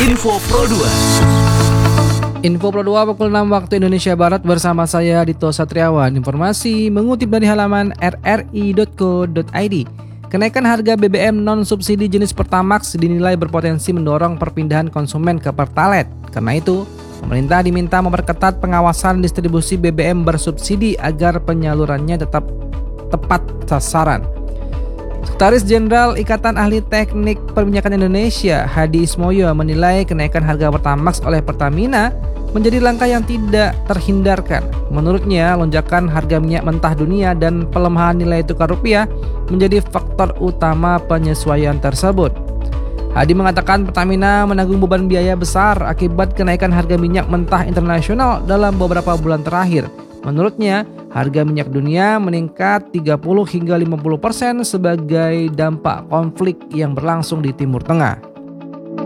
Info Pro 2. Info Pro 2 pukul 6 waktu Indonesia Barat bersama saya Dito Satriawan. Informasi mengutip dari halaman rri.co.id. Kenaikan harga BBM non-subsidi jenis Pertamax dinilai berpotensi mendorong perpindahan konsumen ke Pertalite. Karena itu, pemerintah diminta memperketat pengawasan distribusi BBM bersubsidi agar penyalurannya tetap tepat sasaran. Sekretaris Jenderal Ikatan Ahli Teknik Perminyakan Indonesia, Hadi Ismoyo, menilai kenaikan harga Pertamax oleh Pertamina menjadi langkah yang tidak terhindarkan. Menurutnya, lonjakan harga minyak mentah dunia dan pelemahan nilai tukar rupiah menjadi faktor utama penyesuaian tersebut. Hadi mengatakan Pertamina menanggung beban biaya besar akibat kenaikan harga minyak mentah internasional dalam beberapa bulan terakhir. Menurutnya, harga minyak dunia meningkat 30 hingga 50% sebagai dampak konflik yang berlangsung di Timur Tengah.